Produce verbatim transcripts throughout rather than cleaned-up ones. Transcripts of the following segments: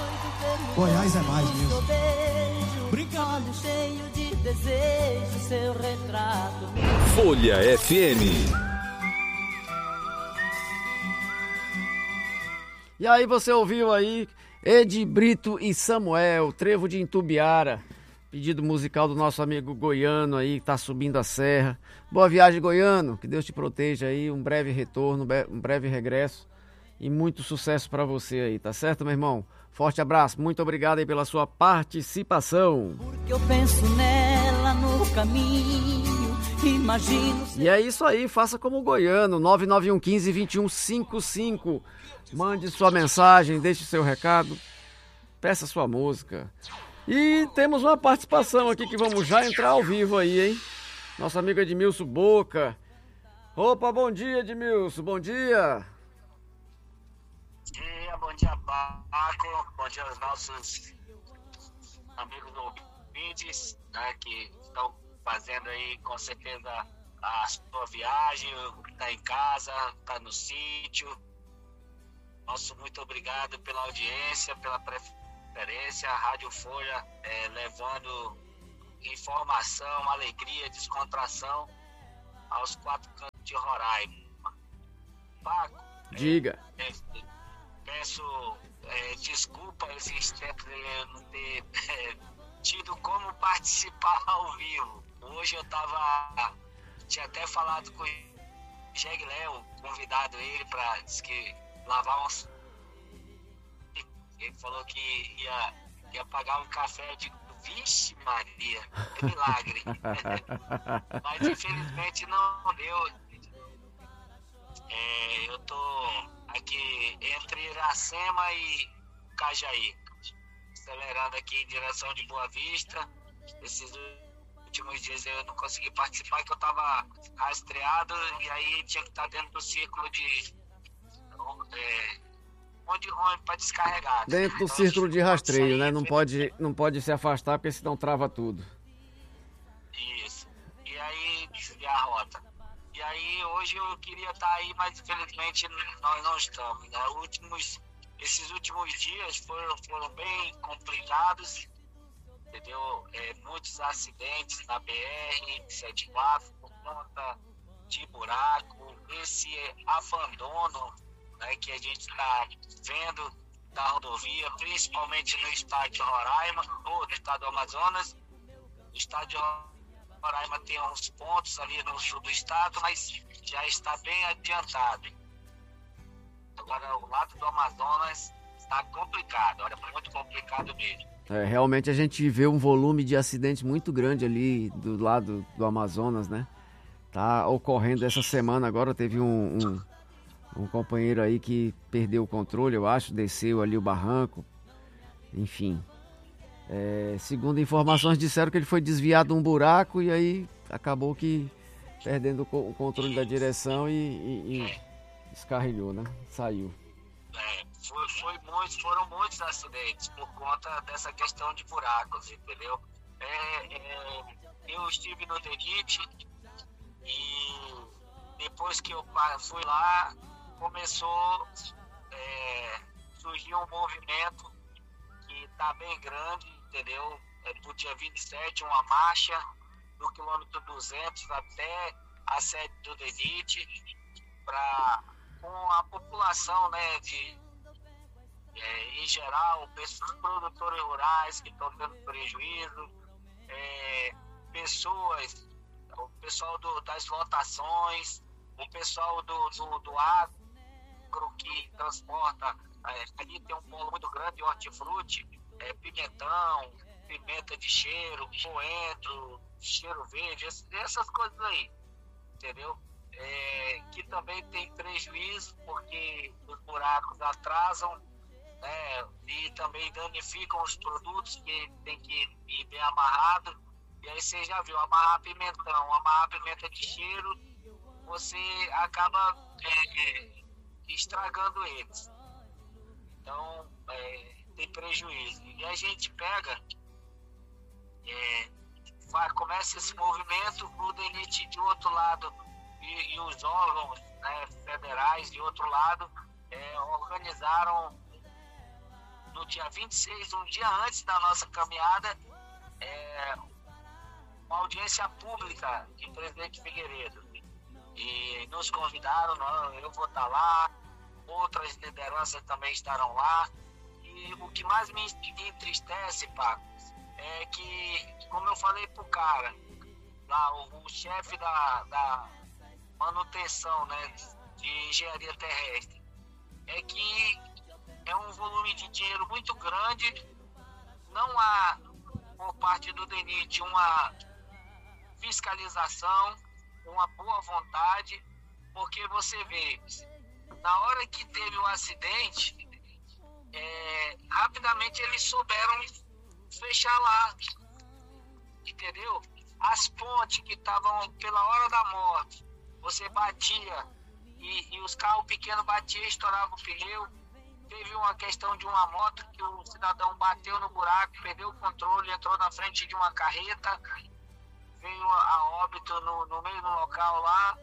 Goiás é mais mesmo. Olho cheio de desejo, seu retrato. Folha F M. E aí você ouviu aí Edi Brito e Samuel, Trevo de Intubiara. Pedido musical do nosso amigo Goiano aí, que tá subindo a serra. Boa viagem, Goiano. Que Deus te proteja aí. Um breve retorno, um breve regresso. E muito sucesso pra você aí, tá certo, meu irmão? Forte abraço. Muito obrigado aí pela sua participação. Porque eu penso nela no caminho, imagino... E é isso aí, faça como o Goiano, nove nove um um cinco, dois um cinco cinco. Mande sua mensagem, deixe seu recado, peça sua música. E temos uma participação aqui que vamos já entrar ao vivo aí, hein? Nosso amigo Edmilson Boca. Opa, bom dia, Edmilson, bom dia. Bom dia, bom dia, Paco. Bom dia aos nossos amigos ouvintes, né, que estão fazendo aí, com certeza, a sua viagem, tá em casa, tá no sítio. Nosso muito obrigado pela audiência, pela preferência. A Rádio Folha é, levando informação, alegria, descontração aos quatro cantos de Roraima. Paco, diga. É, é, peço é, desculpa esses tempos de eu não ter é, tido como participar ao vivo. Hoje eu tava, tinha até falado com o Jeg Léo, convidado ele para que lavar uns. Ele falou que ia, ia pagar um café. De vixe Maria, que milagre. Mas infelizmente não deu. É, eu tô aqui entre Iracema e Cajaí, acelerando aqui em direção de Boa Vista. Esses últimos dias eu não consegui participar, que eu tava rastreado e aí tinha que estar dentro do círculo de é, onde, onde para descarregar. Dentro do então, círculo de rastreio, né? Não foi... pode, não pode se afastar, porque senão trava tudo. Isso. E aí desviar a rota. E aí hoje eu queria estar aí, mas infelizmente nós não estamos, né? Últimos, esses últimos dias foram, foram bem complicados, entendeu? É, muitos acidentes na B R setenta e quatro por conta de buraco, esse abandono, né, que a gente está vendo da rodovia, principalmente no estado de Roraima, ou no estado do Amazonas. O estado de Roraima tem uns pontos ali no sul do estado, mas já está bem adiantado. Agora, o lado do Amazonas está complicado, olha, muito complicado mesmo. É, realmente a gente vê um volume de acidentes muito grande ali do lado do Amazonas, né? Tá ocorrendo essa semana agora, teve um, um, um companheiro aí que perdeu o controle, eu acho, desceu ali o barranco, enfim. É, segundo informações, disseram que ele foi desviado de um buraco e aí acabou que perdendo o controle da direção e, e, e escarrilhou, né? Saiu. É, foi, foi muitos, foram muitos acidentes por conta dessa questão de buracos, entendeu? É, é, eu estive no DENIT e depois que eu fui lá, começou é, surgir um movimento que está bem grande, entendeu? É, pro dia vinte e sete, uma marcha do quilômetro duzentos até a sede do DENIT, para com a população, né, de, é, em geral, pessoas, produtores rurais que estão tendo prejuízo, é, pessoas, o pessoal do, das lotações, o pessoal do, do, do agro que transporta, é, ali tem um polo muito grande de hortifruti, é, pimentão, pimenta de cheiro, coentro, cheiro verde, essas coisas aí, entendeu? É, que também tem prejuízo porque os buracos atrasam, né, e também danificam os produtos que tem que ir bem amarrado. E aí você já viu, amarrar pimentão, amarrar pimenta de cheiro, você acaba é, estragando eles. Então é, tem prejuízo. E a gente pega, é, vai, começa esse movimento, o DENIT de outro lado e, e os órgãos, né, federais de outro lado é, organizaram no no dia vinte e seis, um dia antes da nossa caminhada, é, uma audiência pública em Presidente Figueiredo. E nos convidaram, não, eu vou estar lá, outras lideranças também estarão lá. E o que mais me entristece, Paco, é que, como eu falei pro cara, lá, o, o chefe da, da manutenção, né, de engenharia terrestre, é que é um volume de dinheiro muito grande, não há, por parte do DENIT, uma fiscalização, uma boa vontade, porque você vê, na hora que teve o acidente, é, rapidamente eles souberam fechar lá, entendeu? As pontes que estavam pela hora da morte, você batia e, e os carros pequenos batiam e estouravam o pneu. Teve uma questão de uma moto que o cidadão bateu no buraco, perdeu o controle, entrou na frente de uma carreta, veio a óbito no, no meio do local lá.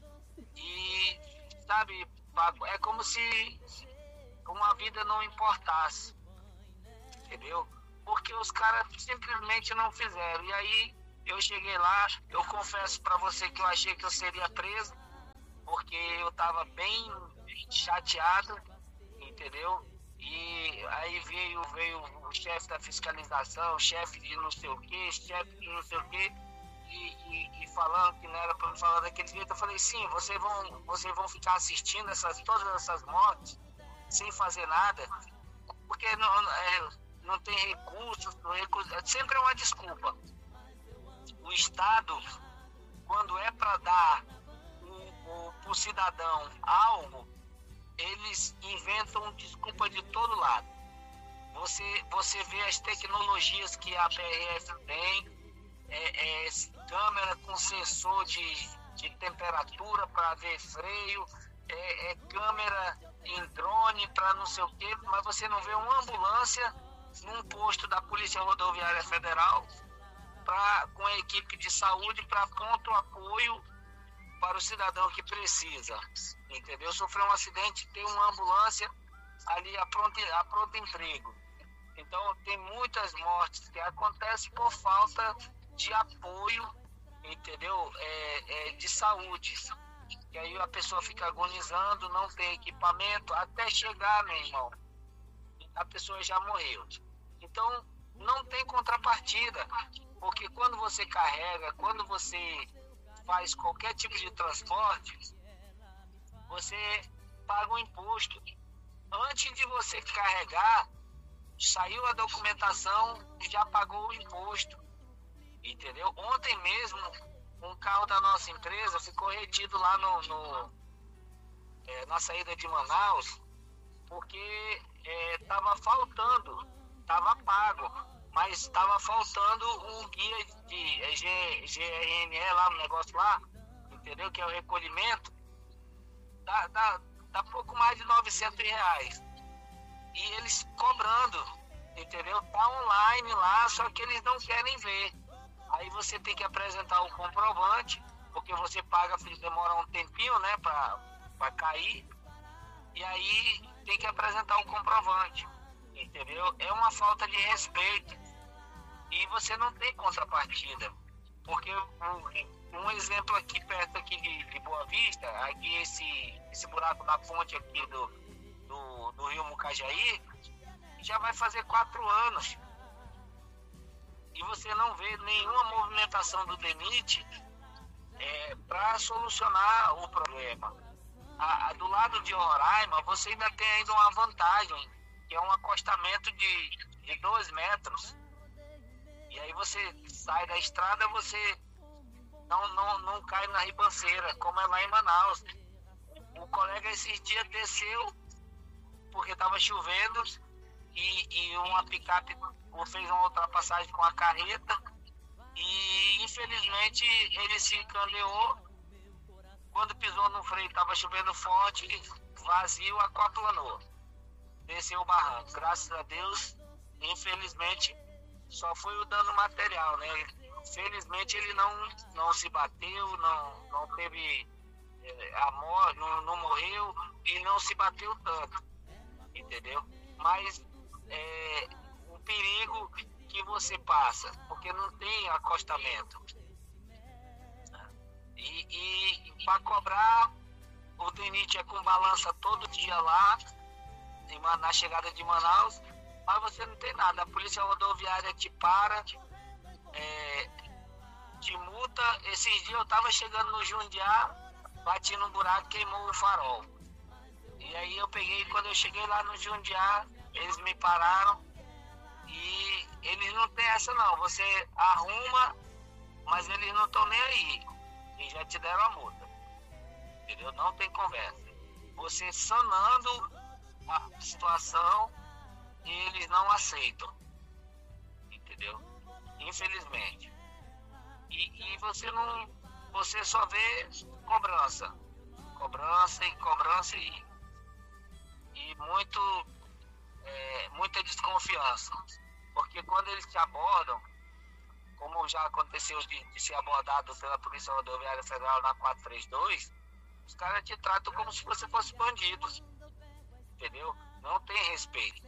E, sabe, é como se uma vida não importasse, entendeu? Porque os caras simplesmente não fizeram. E aí eu cheguei lá, eu confesso pra você que eu achei que eu seria preso, porque eu tava bem chateado, entendeu? E aí veio, veio o chefe da fiscalização, chefe de não sei o que, chefe de não sei o que, e, e, e falando que não era pra me falar daquele jeito. Eu falei, sim, vocês vão, vocês vão ficar assistindo essas, todas essas mortes sem fazer nada, porque não, é, não tem recursos, não recurso, sempre é uma desculpa. O Estado, quando é para dar para o cidadão algo, eles inventam desculpa de todo lado. Você, você vê as tecnologias que a P R F tem, é, é, câmera com sensor de, de temperatura para ver freio, é, é câmera em drone para não sei o quê, mas você não vê uma ambulância num posto da Polícia Rodoviária Federal pra, com a equipe de saúde para pronto apoio para o cidadão que precisa, entendeu? Sofreu um acidente, tem uma ambulância ali a pronto, a pronto emprego. Então tem muitas mortes que acontecem por falta de apoio, entendeu? É, é, de saúde. E aí a pessoa fica agonizando, não tem equipamento, até chegar, meu irmão, a pessoa já morreu. Então não tem contrapartida, porque quando você carrega, quando você faz qualquer tipo de transporte, você paga um imposto. Antes de você carregar, saiu a documentação e já pagou o imposto, entendeu? Ontem mesmo, um carro da nossa empresa ficou retido lá no, no é, na saída de Manaus, porque estava é, faltando, estava pago, mas estava faltando um guia de G, G R N E lá no negócio lá, entendeu? Que é o recolhimento, dá, dá, dá pouco mais de novecentos reais. E eles cobrando, entendeu? Tá online lá, só que eles não querem ver. Aí você tem que apresentar o comprovante, porque você paga, demora um tempinho, né, pra, pra cair. E aí tem que apresentar o comprovante, entendeu? É uma falta de respeito. E você não tem contrapartida. Porque um, um exemplo aqui perto aqui de, de Boa Vista, aqui esse, esse buraco da ponte aqui do, do, do Rio Mucajaí, já vai fazer quatro anos. E você não vê nenhuma movimentação do DENIT é, para solucionar o problema. A, a, do lado de Roraima, você ainda tem ainda uma vantagem, que é um acostamento de, de dois metros. E aí você sai da estrada, você não, não, não cai na ribanceira, como é lá em Manaus. O colega esses dias desceu, porque estava chovendo, e, e uma picape fez uma ultrapassagem com a carreta, e infelizmente ele se encandeou. Quando pisou no freio, estava chovendo forte, vazio, aquaplanou. Desceu o barranco. Graças a Deus, infelizmente, só foi o dano material, né? Felizmente ele não, não se bateu, não, não teve é, a morte, não, não morreu e não se bateu tanto, entendeu? Mas é, o perigo que você passa, porque não tem acostamento. E, e para cobrar, o D N I T é com balança todo dia lá, na chegada de Manaus, mas você não tem nada. A polícia rodoviária te para, é, te multa. Esses dias eu tava chegando no Jundiá, bati num buraco, queimou o farol. E aí eu peguei, quando eu cheguei lá no Jundiá, eles me pararam e eles não tem essa não. Você arruma, mas eles não estão nem aí. E já te deram a multa. Entendeu? Não tem conversa. Você sanando a situação, eles não aceitam. Entendeu? Infelizmente. E, e você não. Você só vê cobrança. Cobrança e cobrança e, e muito, é, muita desconfiança. Porque quando eles te abordam, como já aconteceu de, de ser abordado pela Polícia Rodoviária Federal na quatrocentos e trinta e dois, os caras te tratam como se você fosse bandido. Entendeu? Não tem respeito.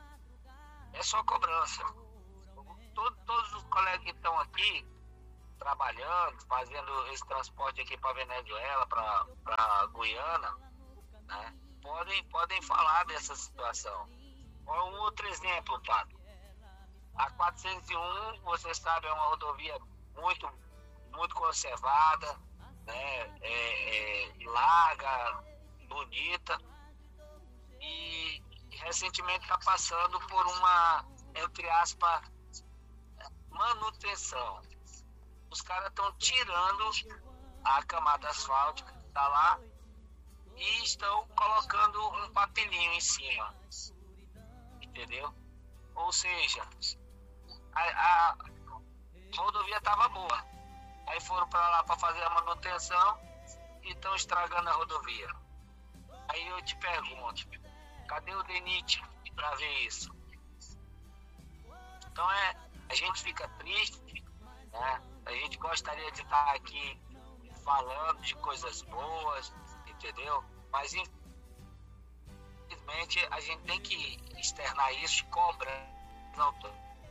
É só cobrança. Todo, todos os colegas que estão aqui trabalhando, fazendo esse transporte aqui para Venezuela, para Guiana, né, podem, podem falar dessa situação. Um outro exemplo, Pato. A quatrocentos e um, você sabe, é uma rodovia muito, muito conservada, né, é, é, larga, bonita, e recentemente está passando por uma, entre aspas, manutenção. Os caras estão tirando a camada asfáltica que está lá e estão colocando um papelinho em cima. Entendeu? Ou seja, a, a rodovia estava boa. Aí foram para lá para fazer a manutenção e estão estragando a rodovia. Aí eu te pergunto, cadê o D N I T para ver isso? Então é, a gente fica triste, né? A gente gostaria de estar aqui falando de coisas boas, entendeu? Mas infelizmente a gente tem que externar isso, cobra. Não tô...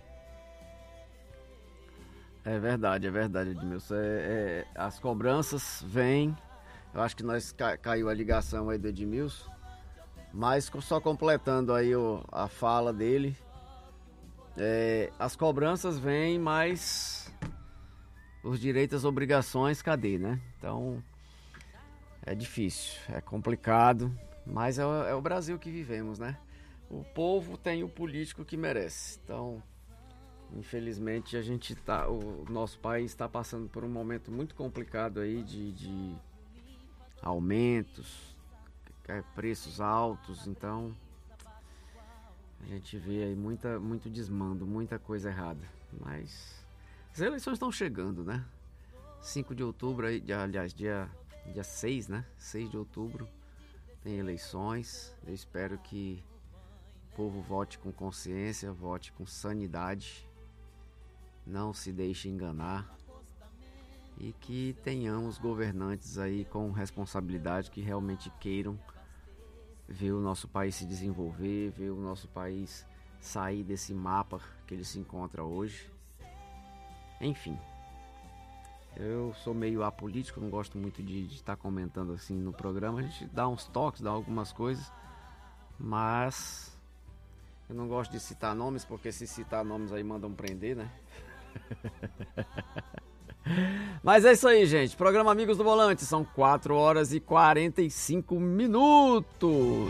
É verdade, é verdade, Edmilson. É, é, as cobranças vêm. Eu acho que nós ca, caiu a ligação aí do Edmilson. Mas só completando aí o, a fala dele. É, as cobranças vêm, mas os direitos e obrigações, cadê, né? Então, é difícil, é complicado, mas é, é o Brasil que vivemos, né? O povo tem o político que merece. Então, infelizmente, a gente tá, o nosso país está passando por um momento muito complicado aí de, de aumentos, preços altos, então a gente vê aí muita, muito desmando, muita coisa errada, mas as eleições estão chegando, né? cinco de outubro, aí, aliás, dia, dia seis, né? seis de outubro tem eleições. Eu espero que o povo vote com consciência, vote com sanidade, não se deixe enganar e que tenhamos governantes aí com responsabilidade que realmente queiram ver o nosso país se desenvolver, ver o nosso país sair desse mapa que ele se encontra hoje. Enfim, eu sou meio apolítico, não gosto muito de estar comentando assim no programa. A gente dá uns toques, dá algumas coisas, mas eu não gosto de citar nomes, porque se citar nomes aí mandam prender, né? Mas é isso aí, gente. Programa Amigos do Volante, são quatro horas e quarenta e cinco minutos.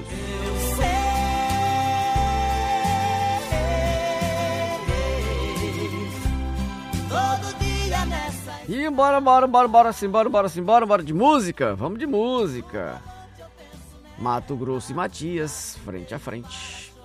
E bora, bora, bora, bora sim, bora, bora sim, bora, bora de música. Vamos de música. Mato Grosso e Matias, frente a frente.